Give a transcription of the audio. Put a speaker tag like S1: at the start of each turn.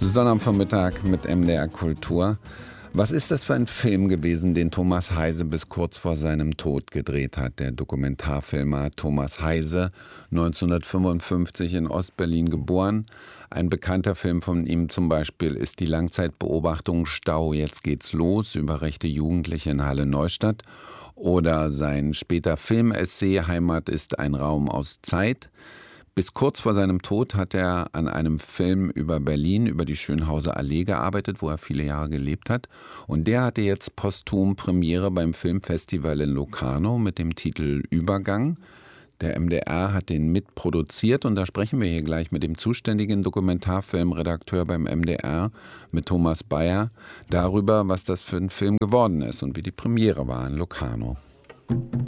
S1: Sonnabendvormittag mit MDR Kultur. Was ist das für ein Film gewesen, den Thomas Heise bis kurz vor seinem Tod gedreht hat? Der Dokumentarfilmer Thomas Heise, 1955 in Ostberlin geboren. Ein bekannter Film von ihm zum Beispiel ist die Langzeitbeobachtung Stau, jetzt geht's los über rechte Jugendliche in Halle-Neustadt. Oder sein später Filmessay Heimat ist ein Raum aus Zeit. Bis kurz vor seinem Tod hat er an einem Film über Berlin, über die Schönhauser Allee gearbeitet, wo er viele Jahre gelebt hat. Und der hatte jetzt posthum Premiere beim Filmfestival in Locarno mit dem Titel Übergang. Der MDR hat den mitproduziert und da sprechen wir hier gleich mit dem zuständigen Dokumentarfilmredakteur beim MDR, mit Thomas Bayer, darüber, was das für ein Film geworden ist und wie die Premiere war in Locarno.